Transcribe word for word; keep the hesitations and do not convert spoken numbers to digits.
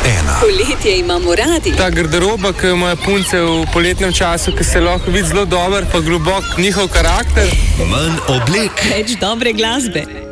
ena. Poletje imamo radi. Ta garderoba, ki ima punce v poletnem času, ki se lahko vidi zelo dober, pa globok njihov karakter. Manj oblek. Več dobre glasbe.